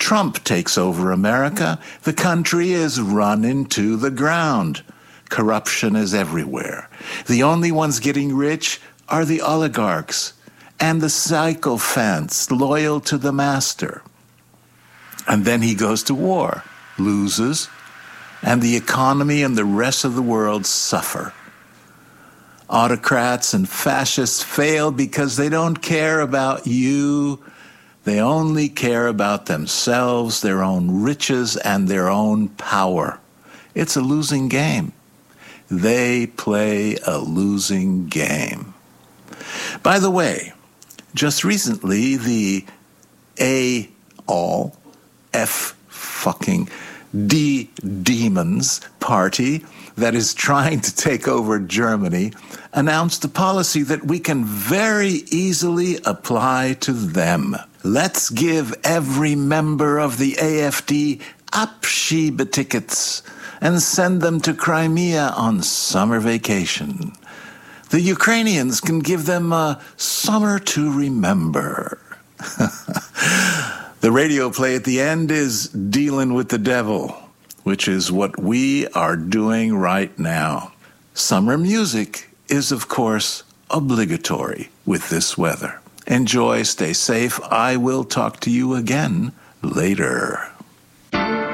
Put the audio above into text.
Trump takes over America, the country is run into the ground. Corruption is everywhere. The only ones getting rich are the oligarchs and the sycophants loyal to the master. And then he goes to war, loses, and the economy and the rest of the world suffer. Autocrats and fascists fail because they don't care about you. They only care about themselves, their own riches, and their own power. It's a losing game. They play a losing game. By the way, just recently, the A-all, F-fucking-D demons party that is trying to take over Germany announced a policy that we can very easily apply to them. Let's give every member of the AfD Abschiebetickets and send them to Crimea on summer vacation. The Ukrainians can give them a summer to remember. The radio play at the end is Dealing with the Devil, which is what we are doing right now. Summer music is, of course, obligatory with this weather. Enjoy, stay safe. I will talk to you again later.